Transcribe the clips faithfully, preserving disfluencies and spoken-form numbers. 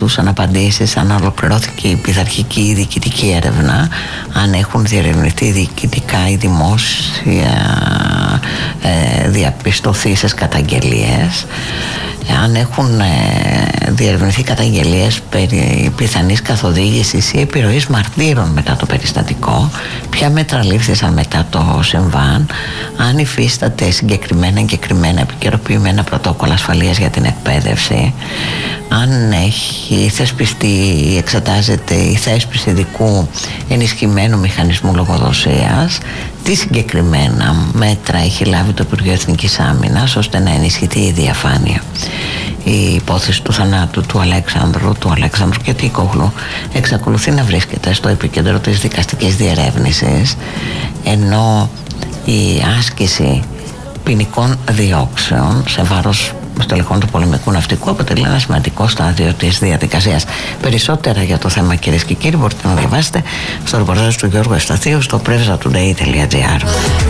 ζητούσαν απαντήσεις αν ολοκληρώθηκε η πειθαρχική διοικητική έρευνα, αν έχουν διερευνηθεί διοικητικά ή δημόσια ε, διαπιστωθήσεις καταγγελίες, αν έχουν ε, διερευνηθεί καταγγελίες περί πιθανής καθοδήγησης ή επιρροής μαρτύρων μετά το περιστατικό, ποια μέτρα λήφθησαν μετά το συμβάν, αν υφίσταται συγκεκριμένα εγκεκριμένα επικαιροποιημένα πρωτόκολλα ασφαλείας για την εκπαίδευση, αν έχει θεσπιστεί ή εξετάζεται η θέσπιση ειδικού ενισχυμένου μηχανισμού λογοδοσίας, τι συγκεκριμένα μέτρα έχει λάβει το Υπουργείο Εθνικής Άμυνας ώστε να ενισχυθεί η διαφάνεια. Η υπόθεση του θανάτου του Αλέξανδρου, του Αλέξανδρου Κετοίκογλου εξακολουθεί να βρίσκεται στο επίκεντρο της δικαστικής διερεύνησης, ενώ η άσκηση ποινικών διώξεων σε βάρος στελεχών του πολεμικού ναυτικού αποτελεί ένα σημαντικό στάδιο της διαδικασίας. Περισσότερα για το θέμα, κυρίες και κύριοι, μπορείτε να διαβάσετε στο ρεπορτάζ του Γιώργου Ευσταθίου στο prevzatoday τελεία gr.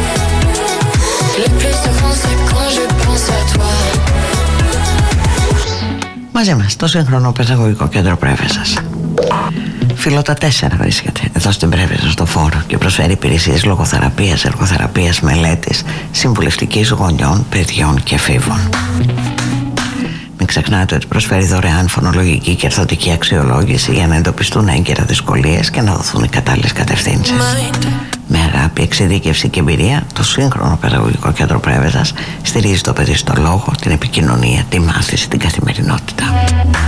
Μαζί μας το σύγχρονο παιδαγωγικό κέντρο Πρέβεζας. Φιλότα τέσσερα βρίσκεται εδώ στην Πρέβεζα στο Φόρο και προσφέρει υπηρεσίες λογοθεραπείας, εργοθεραπείας, μελέτης, συμβουλευτικής γονιών, παιδιών και εφήβων. Μην ξεχνάτε ότι προσφέρει δωρεάν φωνολογική και ερθωτική αξιολόγηση για να εντοπιστούν έγκαιρα δυσκολίες και να δοθούν οι κατάλληλες κατευθύνσεις. Με αγάπη, εξειδίκευση και εμπειρία, το σύγχρονο παιδαγωγικό κέντρο Πρέβεζας στηρίζει το παιδί στο λόγο, την επικοινωνία, τη μάθηση, την καθημερινότητα.